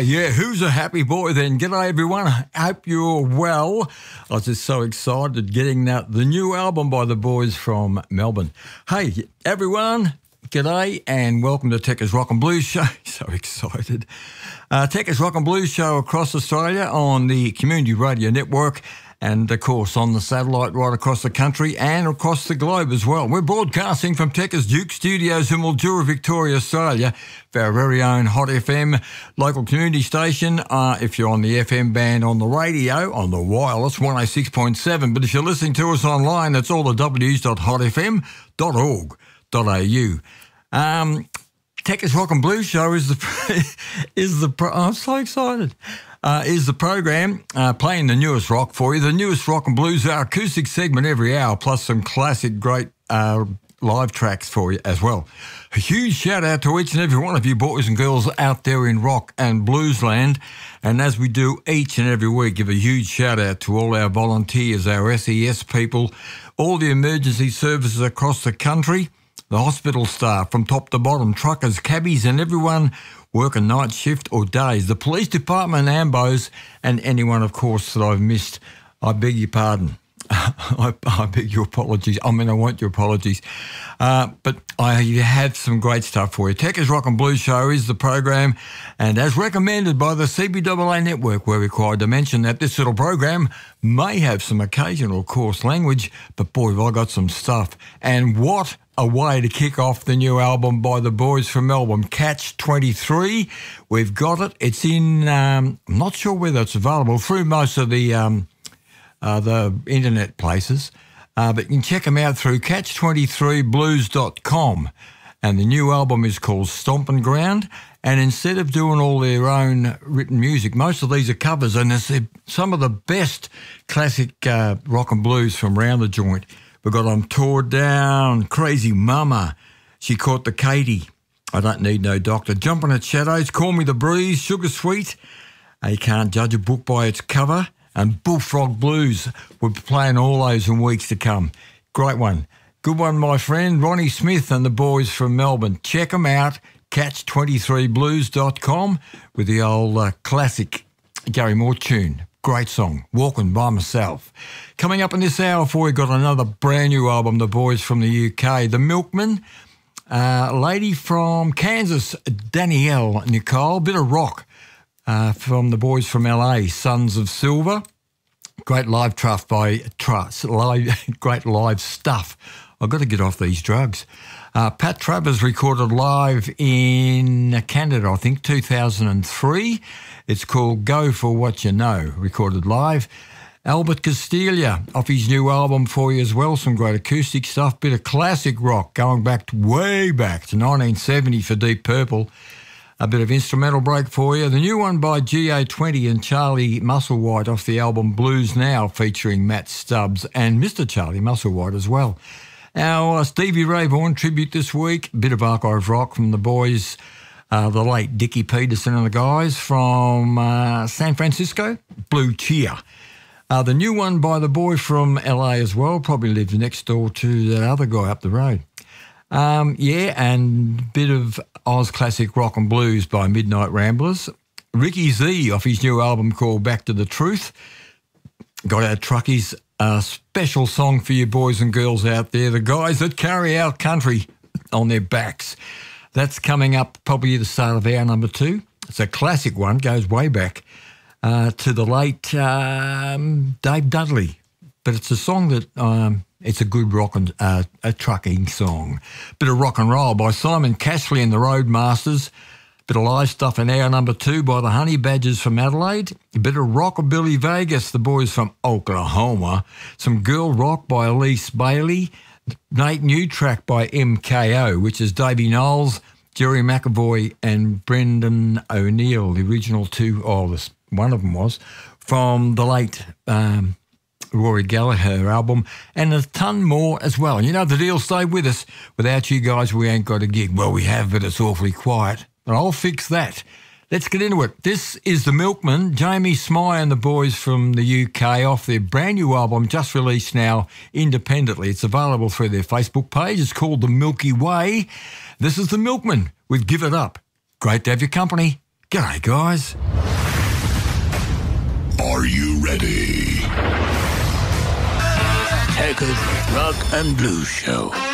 yeah, who's a happy boy then? G'day everyone, I hope you're well. I was just so excited getting the new album by the boys from Melbourne. Hey everyone, g'day and welcome to Techers Rock and Blues Show. So excited. Techers Rock and Blues Show across Australia on the Community Radio Network and, of course, on the satellite right across the country and across the globe as well. We're broadcasting from Techers Duke Studios in Mildura, Victoria, Australia, for our very own Hot FM local community station. If you're on the FM band on the radio, on the wireless, 106.7. But if you're listening to us online, that's all the w's.hotfm.org.au. Techers Rock and Blues Show is I'm so excited. Is the program playing the newest rock for you. The newest rock and blues, our acoustic segment every hour, plus some classic great live tracks for you as well. A huge shout out to each and every one of you boys and girls out there in rock and blues land. And as we do each and every week, give a huge shout out to all our volunteers, our SES people, all the emergency services across the country, the hospital staff from top to bottom, truckers, cabbies and everyone working night shift or days, the police department, AMBOs, and anyone, of course, that I've missed. I beg your pardon. I beg your apologies. I want your apologies. But I have some great stuff for you. Techers Rock and Blues Show is the program, and as recommended by the CBAA Network, we're required to mention that this little program may have some occasional coarse language, but boy, have I got some stuff. And what a way to kick off the new album by the boys from Melbourne, Catch 23. We've got it. It's in, I'm not sure whether it's available through most of the internet places, but you can check them out through catch23blues.com. And the new album is called Stompin' Ground. And instead of doing all their own written music, most of these are covers, and it's some of the best classic rock and blues from round the joint. We've got I'm Tore Down, Crazy Mama, She Caught the Katie, I Don't Need No Doctor, Jumping at Shadows, Call Me the Breeze, Sugar Sweet, You Can't Judge a Book by Its Cover, and Bullfrog Blues. We'll be playing all those in weeks to come. Great one. Good one, my friend. Ronnie Smith and the boys from Melbourne. Check them out, catch23blues.com with the old classic Gary Moore tune. Great song, Walking by Myself. Coming up in this hour for you, got another brand new album, the boys from the UK, The Milkmen, lady from Kansas, Danielle Nicole, bit of rock from the boys from LA, Sons of Silver. Great live stuff great live stuff. I've got to get off these drugs. Pat Travers recorded live in Canada, I think, 2003. It's called Go For What You Know, recorded live. Albert Castiglia off his new album for you as well. Some great acoustic stuff, bit of classic rock going way back to 1970 for Deep Purple. A bit of instrumental break for you. The new one by GA20 and Charlie Musselwhite off the album Blues Now, featuring Matt Stubbs and Mr. Charlie Musselwhite as well. Our Stevie Ray Vaughan tribute this week, a bit of archive rock from the boys, the late Dickie Peterson and the guys from San Francisco, Blue Cheer. The new one by the boy from LA as well, probably lives next door to that other guy up the road. And bit of Oz classic rock and blues by Midnight Ramblers. Ricky Z off his new album called Back to the Truth. Got our truckies, a special song for you boys and girls out there, the guys that carry our country on their backs. That's coming up probably at the start of hour number 2. It's a classic one, goes way back to the late Dave Dudley. But it's a song that, it's a good rock and a trucking song. Bit of rock and roll by Simon Cashley and the Roadmasters. Bit of live stuff in hour number 2 by the Honey Badgers from Adelaide. A bit of Rockabilly Vegas, the boys from Oklahoma. Some girl rock by Elise Bailey. Nate New track by MKO, which is Davey Knowles, Jerry McAvoy and Brendan O'Neill, the original two, one of them was, from the late Rory Gallagher album, and a ton more as well. And you know the deal, stay with us. Without you guys, we ain't got a gig. Well, we have, but it's awfully quiet. But I'll fix that. Let's get into it. This is The Milkmen, Jamie Smye and the boys from the UK off their brand new album, just released now independently. It's available through their Facebook page. It's called The Milky Way. This is The Milkmen with Give It Up. Great to have your company. G'day, guys. Are you ready? Taker's Rock and Blues Show.